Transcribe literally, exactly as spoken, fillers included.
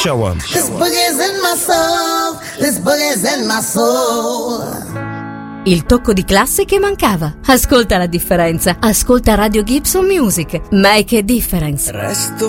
Show. This boogie's in my soul, this boogie's in my soul. Il tocco di classe che mancava. Ascolta la differenza. Ascolta Radio Gibson Music. Make a difference. Resto